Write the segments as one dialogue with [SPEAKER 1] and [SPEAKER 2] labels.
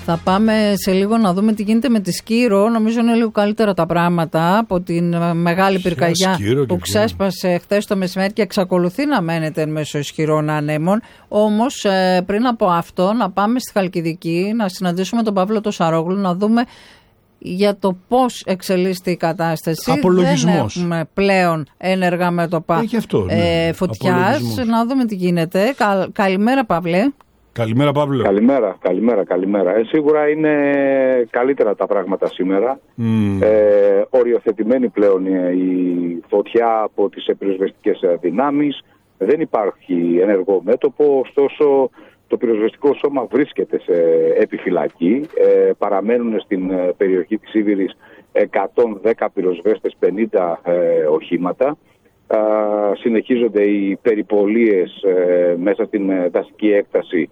[SPEAKER 1] Θα πάμε σε λίγο να δούμε τι γίνεται με τη Σκύρο. Νομίζω είναι λίγο καλύτερα τα πράγματα από την μεγάλη πυρκαγιά που ξέσπασε χθες το μεσημέρι και εξακολουθεί να μένεται εν μέσω ισχυρών ανέμων. Όμως πριν από αυτό να πάμε στη Χαλκιδική να συναντήσουμε τον Παύλο τον Σαρόγλου να δούμε για το πώς εξελίσσεται η κατάσταση.
[SPEAKER 2] Απολογισμός.
[SPEAKER 1] Δεν έχουμε πλέον ένεργα μέτωπα φωτιάς. Να δούμε τι γίνεται. Καλημέρα Παύλε.
[SPEAKER 2] Καλημέρα Παύλο.
[SPEAKER 3] Καλημέρα. Σίγουρα είναι καλύτερα τα πράγματα σήμερα. Οριοθετημένη πλέον η φωτιά από τις πυροσβεστικές δυνάμεις. Δεν υπάρχει ενεργό μέτωπο, ωστόσο το πυροσβεστικό σώμα βρίσκεται σε επιφυλακή. Παραμένουν στην περιοχή της Σίβηρης 110 πυροσβέστες, 50 οχήματα. Συνεχίζονται οι περιπολίες μέσα στην δασική έκταση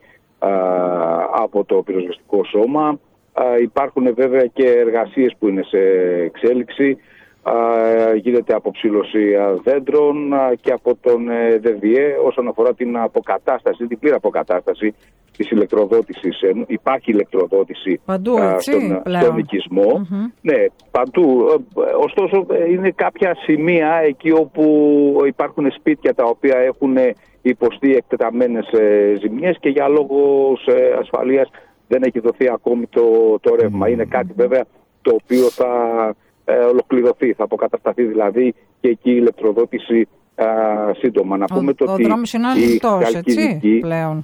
[SPEAKER 3] από το πυροσβεστικό σώμα. Υπάρχουν βέβαια και εργασίες που είναι σε εξέλιξη. Γίνεται αποψήλωση δέντρων και από τον ΔΔΕ όσον αφορά την αποκατάσταση, την πλήρη αποκατάσταση της ηλεκτροδότησης. Υπάρχει ηλεκτροδότηση
[SPEAKER 1] παντού,
[SPEAKER 3] στον οικισμό. Ναι, παντού. Ωστόσο είναι κάποια σημεία εκεί όπου υπάρχουν σπίτια τα οποία έχουν υποστεί εκτεταμένες ζημιές και για λόγους ασφαλείας δεν έχει δοθεί ακόμη το ρεύμα. Είναι κάτι βέβαια το οποίο θα ολοκληρωθεί, θα αποκατασταθεί δηλαδή και εκεί η ηλεκτροδότηση σύντομα. Να πούμε
[SPEAKER 1] ο δρόμος είναι ανοιχτός, έτσι, πλέον.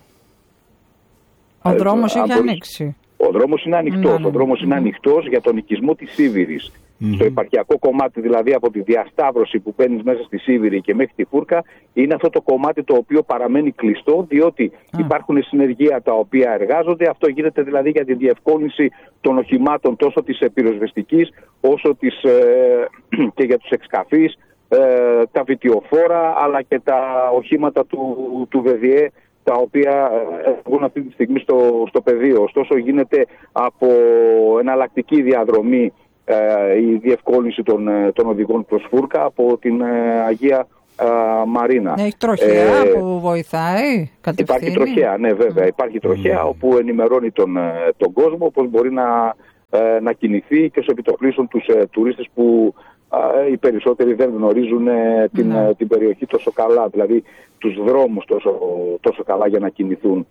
[SPEAKER 1] Ο δρόμος έχει ανοίξει.
[SPEAKER 3] Ο δρόμος είναι ανοιχτός. Ο δρόμος είναι ανοιχτός για τον οικισμό της Σίβηρης. Στο επαρχιακό κομμάτι, δηλαδή από τη διασταύρωση που παίρνεις μέσα στη Σίβηρη και μέχρι τη Φούρκα, είναι αυτό το κομμάτι το οποίο παραμένει κλειστό, διότι υπάρχουν συνεργεία τα οποία εργάζονται. Αυτό γίνεται δηλαδή για τη διευκόλυνση των οχημάτων τόσο της πυροσβεστικής όσο και για τους εξκαφείς, τα βιτιοφόρα αλλά και τα οχήματα του ΒΔΕ, τα οποία βγουν αυτή τη στιγμή στο πεδίο. Ωστόσο γίνεται από εναλλακτική διαδρομή η διευκόλυνση των οδηγών προς Φούρκα από την Αγία Μαρίνα.
[SPEAKER 1] Έχει τροχέα που βοηθάει κατευθύνει.
[SPEAKER 3] Υπάρχει τροχέα, ναι βέβαια. Υπάρχει τροχέα όπου ενημερώνει τον κόσμο πώς μπορεί να κινηθεί και όσο επιτοπλίσουν τους τουρίστες που οι περισσότεροι δεν γνωρίζουν την περιοχή τόσο καλά, δηλαδή τους δρόμους τόσο καλά για να κινηθούν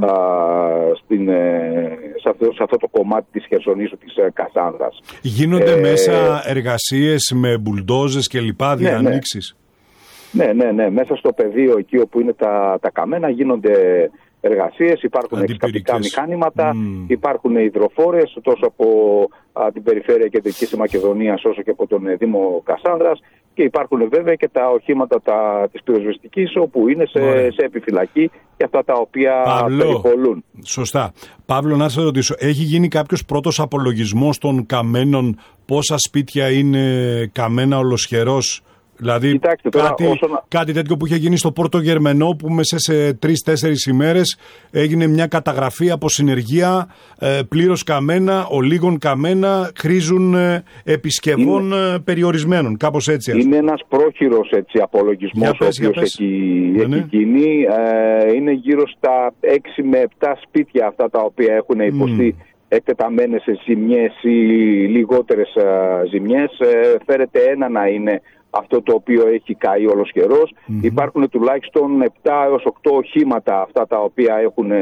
[SPEAKER 3] σε αυτό το κομμάτι της Χερσονήσου της Κασάνδρας.
[SPEAKER 2] Γίνονται μέσα εργασίες με μπουλντόζες και λοιπά, διανοίξεις?
[SPEAKER 3] Ναι. Μέσα στο πεδίο εκεί όπου είναι τα καμένα γίνονται εργασίες, υπάρχουν εξκαπτικά μηχάνηματα, υπάρχουν υδροφόρες τόσο από την περιφέρεια Κεντρικής Μακεδονίας όσο και από τον Δήμο Κασάνδρας και υπάρχουν βέβαια και τα οχήματα της πυροσβεστικής όπου είναι σε επιφυλακή και αυτά τα οποία περιπολούν.
[SPEAKER 2] Σωστά. Παύλο, να σε ρωτήσω, έχει γίνει κάποιος πρώτος απολογισμός των καμένων, πόσα σπίτια είναι καμένα ολοσχερός? Δηλαδή, κοιτάξτε, κάτι τέτοιο που είχε γίνει στο Πόρτο Γερμενό, που μέσα σε 3-4 ημέρες έγινε μια καταγραφή από συνεργεία, πλήρως καμένα, ολίγων καμένα, χρήζουν επισκευών περιορισμένων, κάπως έτσι.
[SPEAKER 3] Είναι ένας πρόχειρος απολογισμός ο οποίος έχει γίνει. Είναι γύρω στα 6 με 7 σπίτια αυτά τα οποία έχουν υποστεί εκτεταμένες ζημιές ή λιγότερες ζημιές. Φέρεται ένα να είναι αυτό το οποίο έχει καεί ολοσχερός. Υπάρχουν τουλάχιστον 7 έως 8 οχήματα αυτά τα οποία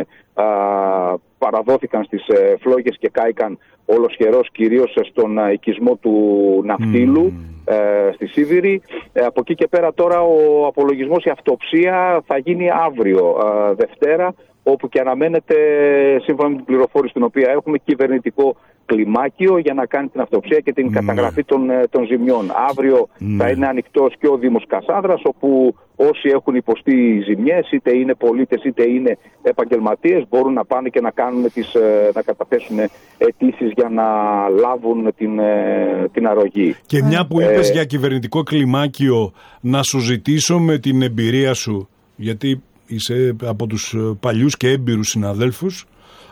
[SPEAKER 3] παραδόθηκαν στις φλόγες και κάηκαν ολοσχερός, κυρίως στον οικισμό του Ναυτίλου στη Σίβηρη. Από εκεί και πέρα τώρα ο απολογισμός, η αυτοψία θα γίνει αύριο Δευτέρα, όπου και αναμένεται, σύμφωνα με την πληροφόρηση την οποία έχουμε, κυβερνητικό κλιμάκιο για να κάνει την αυτοψία και την καταγραφή των ζημιών. Αύριο θα είναι ανοιχτός και ο Δήμος Κασάνδρας, όπου όσοι έχουν υποστεί ζημιές, είτε είναι πολίτες είτε είναι επαγγελματίες, μπορούν να πάνε και να καταθέσουν αιτήσεις για να λάβουν την αρρωγή.
[SPEAKER 2] Και μια που είπες για κυβερνητικό κλιμάκιο, να σου ζητήσω με την εμπειρία σου, γιατί είσαι από τους παλιούς και έμπειρους συναδέλφους,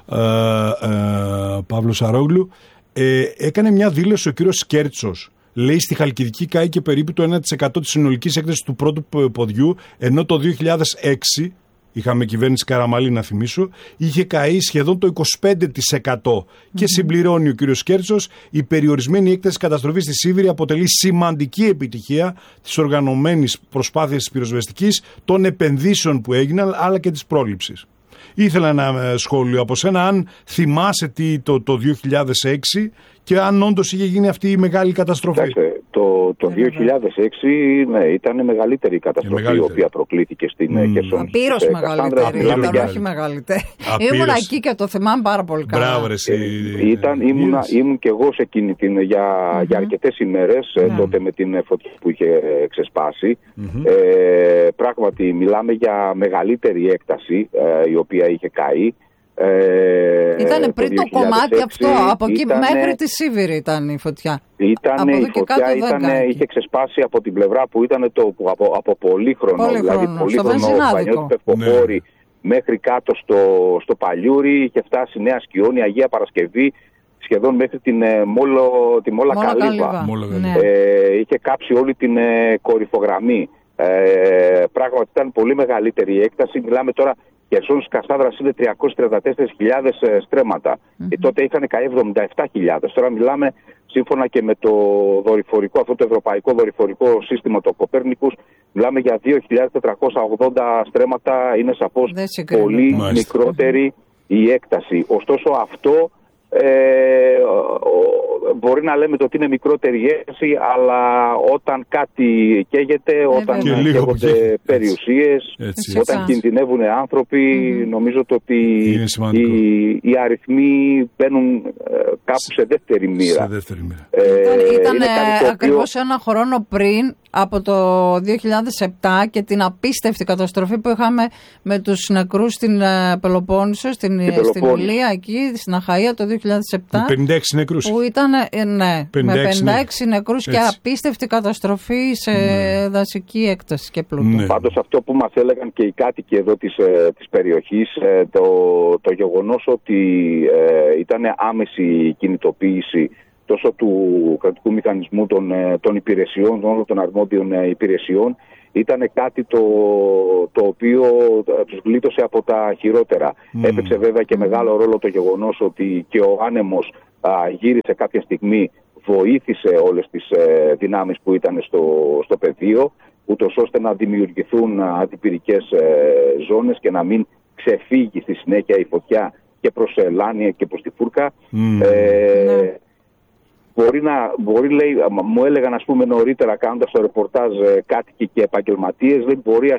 [SPEAKER 2] Παύλο Σαρόγλου, έκανε μια δήλωση ο κύριος Σκέρτσος. Λέει, στη Χαλκιδική κάηκε περίπου το 1% της συνολικής έκτασης του πρώτου ποδιού, ενώ το 2006 είχαμε κυβέρνηση Καραμαλή να θυμίσω, είχε καεί σχεδόν το 25%. Και συμπληρώνει ο κ. Σκέρτσος, η περιορισμένη έκταση καταστροφής στη Σίβηρη αποτελεί σημαντική επιτυχία της οργανωμένης προσπάθειας της πυροσβεστικής, των επενδύσεων που έγιναν, αλλά και της πρόληψης. Ήθελα ένα σχόλιο από σένα, αν θυμάσαι το 2006 και αν όντως είχε γίνει αυτή η μεγάλη καταστροφή.
[SPEAKER 3] Κοιτάξτε, το 2006 ναι, ήταν μεγαλύτερη η καταστροφή, η οποία προκλήθηκε στην Χερσόνησο.
[SPEAKER 1] Απείρως μεγαλύτερη, ήταν όχι μεγαλύτερη. Ήμουν εκεί και το θυμάμαι πάρα πολύ καλά.
[SPEAKER 2] Μπράβο,
[SPEAKER 3] ήμουν και εγώ σε εκείνη για αρκετές ημέρες, τότε με την φωτιά που είχε ξεσπάσει. Πράγματι μιλάμε για μεγαλύτερη έκταση η οποία είχε καεί.
[SPEAKER 1] Ήταν πριν το κομμάτι αυτό, από εκεί μέχρι τη Σίβηρη ήταν η φωτιά.
[SPEAKER 3] Η φωτιά είχε ξεσπάσει από την πλευρά που ήταν από πολύ χρόνο, δηλαδή πολύ χρόνο, Πανιώτη Πευκοφόρη μέχρι κάτω στο Παλιούρι, είχε φτάσει Νέα Σκιώνη, Αγία Παρασκευή, σχεδόν μέχρι τη Μόλα Καλύβα. Είχε κάψει όλη την κορυφογραμμή. Πράγματι ήταν πολύ μεγαλύτερη η έκταση, μιλάμε τώρα. Και Χερσόνησο Κασάνδρας είναι 334.000 στρέμματα. Τότε είχαν καεί 77.000. Τώρα μιλάμε, σύμφωνα και με το δορυφορικό, αυτό το ευρωπαϊκό δορυφορικό σύστημα, το Κοπέρνικους, μιλάμε για 2.480 στρέμματα. Είναι σαφώς πολύ μικρότερη η έκταση. Ωστόσο αυτό μπορεί να λέμε ότι είναι μικρότερη η έκταση, αλλά όταν κάτι καίγεται, όταν καίγονται περιουσίες, όταν κινδυνεύουν άνθρωποι, νομίζω ότι οι αριθμοί μπαίνουν κάπου σε δεύτερη μοίρα.
[SPEAKER 1] Ήταν ακριβώς ένα χρόνο πριν από το 2007 και την απίστευτη καταστροφή που είχαμε με τους νεκρούς στην Πελοπόννησο, στην Ηλία, εκεί στην Αχαΐα το 2007.
[SPEAKER 2] 56 νεκρούς.
[SPEAKER 1] Που ήταν, με 56 νεκρούς και απίστευτη καταστροφή σε δασική έκταση και πλούτο.
[SPEAKER 3] Πάντως αυτό που μας έλεγαν και οι κάτοικοι εδώ της περιοχής, το γεγονός ότι ήταν άμεση κινητοποίηση τόσο του κρατικού μηχανισμού των υπηρεσιών, όλων των αρμόδιων υπηρεσιών, ήταν κάτι το οποίο τους γλίτωσε από τα χειρότερα. Έπαιξε βέβαια και μεγάλο ρόλο το γεγονός ότι και ο άνεμος γύρισε κάποια στιγμή, βοήθησε όλες τις δυνάμεις που ήταν στο πεδίο, ούτως ώστε να δημιουργηθούν αντιπυρικές ζώνες και να μην ξεφύγει στη συνέχεια η φωτιά και προς Λάνια και προς τη Φούρκα. Λέει, μου έλεγαν νωρίτερα κάνοντας το ρεπορτάζ κάτοικοι και επαγγελματίες, δεν μπορεί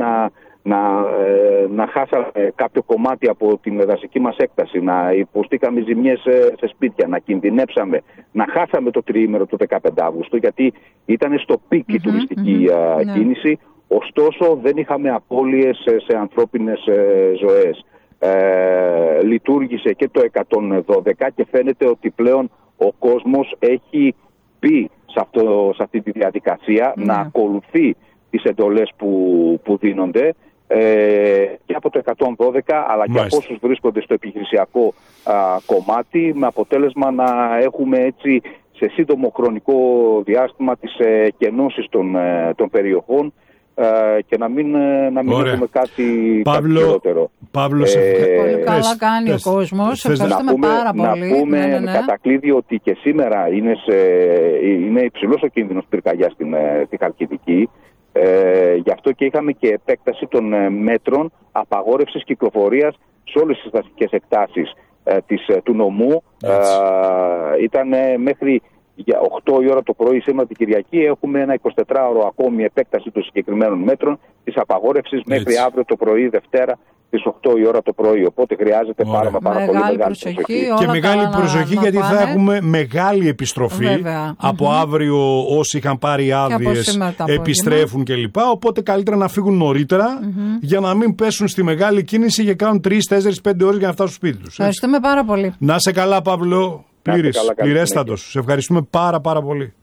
[SPEAKER 3] να χάσαμε κάποιο κομμάτι από την δασική μας έκταση, να υποστήκαμε ζημιές σε σπίτια, να κινδυνέψαμε, να χάσαμε το τριήμερο του 15 Αύγουστου, γιατί ήταν στο πικ η τουριστική κίνηση, ωστόσο δεν είχαμε απώλειες σε ανθρώπινες ζωές. Λειτουργήσε και το 112 και φαίνεται ότι πλέον ο κόσμος έχει μπει σε αυτή τη διαδικασία να ακολουθεί τις εντολές που δίνονται και από το 112 αλλά και από όσους βρίσκονται στο επιχειρησιακό κομμάτι, με αποτέλεσμα να έχουμε έτσι σε σύντομο χρονικό διάστημα τις κενώσεις των περιοχών και να μην έχουμε κάτι χειρότερο.
[SPEAKER 2] Παύλο,
[SPEAKER 1] πολύ καλά κάνει ο κόσμος. Ευχαριστούμε πάρα πολύ.
[SPEAKER 3] Να πούμε κατά κλείδι ότι και σήμερα είναι υψηλός ο κίνδυνος πυρκαγιάς στη Χαλκιδική. Γι' αυτό και είχαμε και επέκταση των μέτρων απαγόρευσης κυκλοφορίας σε όλες τις δασικές εκτάσεις του νομού. Ήταν μέχρι για 8 η ώρα το πρωί σήμερα την Κυριακή, έχουμε ένα 24ωρο ακόμη επέκταση των συγκεκριμένων μέτρων της απαγόρευσης μέχρι αύριο το πρωί Δευτέρα στις 8 η ώρα το πρωί. Οπότε χρειάζεται πάρα πολύ μεγάλη προσοχή.
[SPEAKER 2] Και μεγάλη προσοχή γιατί θα έχουμε μεγάλη επιστροφή. Από αύριο όσοι είχαν πάρει άδειες επιστρέφουν κλπ. Οπότε καλύτερα να φύγουν νωρίτερα για να μην πέσουν στη μεγάλη κίνηση και κάνουν 3, 4, 5 ώρες για να φτάσουν στο σπίτι τους.
[SPEAKER 1] Ευχαριστούμε πάρα πολύ.
[SPEAKER 2] Να σε καλά, Παύλο. Πληρέστατος. Σε ευχαριστούμε πάρα πολύ.